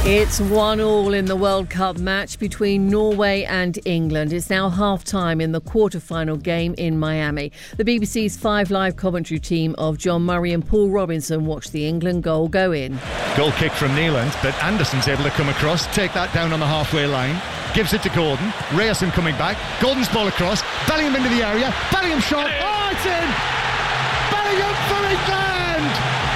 It's 1-1 in the World Cup match between Norway and England. It's now half-time in the quarter-final game in Miami. The BBC's 5 Live commentary team of John Murray and Paul Robinson watched the England goal go in. Goal kick from Neeland, but Anderson's able to come across, take that down on the halfway line, gives it to Gordon. Ryerson coming back, Gordon's ball across, Bellingham into the area, Bellingham shot, oh, it's in! Bellingham for England!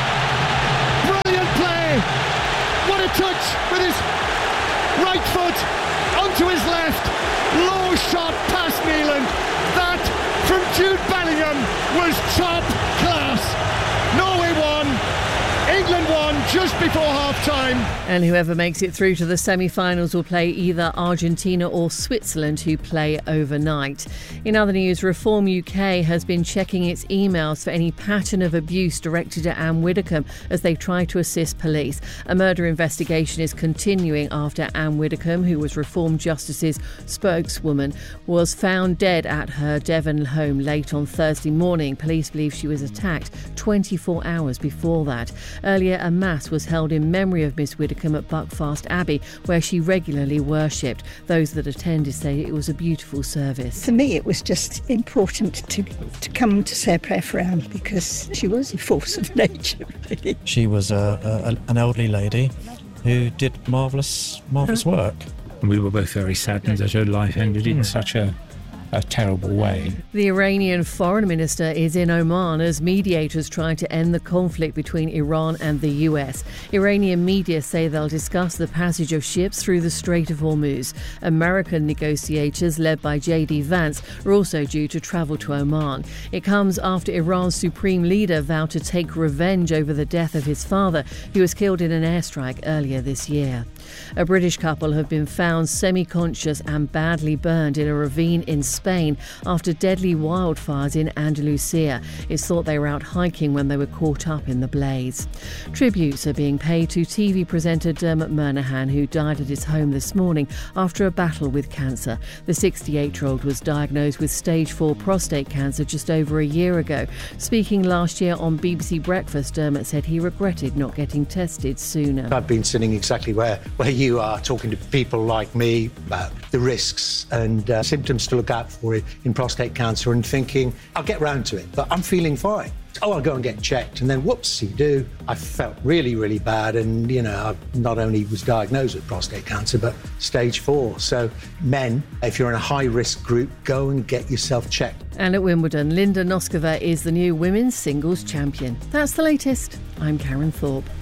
Brilliant play! What a touch with his right foot onto his left. Low shot past Neeland. That from Jude Bellingham was top class. Norway won. England won just before half-time. And whoever makes it through to the semi-finals will play either Argentina or Switzerland, who play overnight. In other news, Reform UK has been checking its emails for any pattern of abuse directed at Anne Widdecombe as they try to assist police. A murder investigation is continuing after Anne Widdecombe, who was Reform Justice's spokeswoman, was found dead at her Devon home late on Thursday morning. Police believe she was attacked 24 hours before that. Earlier, a mass was held in memory of Miss Widdecombe at Buckfast Abbey, where she regularly worshipped. Those that attended say it was a beautiful service. For me, it was just important to come to say a prayer for Anne, because she was a force of nature, really. She was an elderly lady who did marvellous work. We were both very saddened that her life ended in such a terrible way. The Iranian foreign minister is in Oman as mediators try to end the conflict between Iran and the US. Iranian media say they'll discuss the passage of ships through the Strait of Hormuz. American negotiators, led by J.D. Vance, are also due to travel to Oman. It comes after Iran's supreme leader vowed to take revenge over the death of his father, who was killed in an airstrike earlier this year. A British couple have been found semi-conscious and badly burned in a ravine in Spain after deadly wildfires in Andalusia. It's thought they were out hiking when they were caught up in the blaze. Tributes are being paid to TV presenter Dermot Murnaghan, who died at his home this morning after a battle with cancer. The 68-year-old was diagnosed with stage 4 prostate cancer just over a year ago. Speaking last year on BBC Breakfast, Dermot said he regretted not getting tested sooner. I've been sitting exactly where you are, talking to people like me about the risks and symptoms to look out for in prostate cancer, and thinking, I'll get round to it, but I'm feeling fine. Oh, I'll go and get checked. And then whoopsie-doo, I felt really, really bad. And, I not only was diagnosed with prostate cancer, but stage 4. So men, if you're in a high-risk group, go and get yourself checked. And at Wimbledon, Linda Noskova is the new women's singles champion. That's the latest. I'm Karen Thorpe.